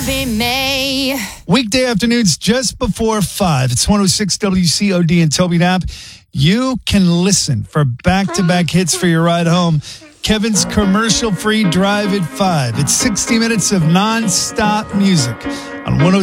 Weekday afternoons just before 5. It's 106 WCOD and Toby Knapp. You can listen for back-to-back hits for your ride home. Kevin's commercial-free Drive at 5. It's 60 minutes of non-stop music on 106.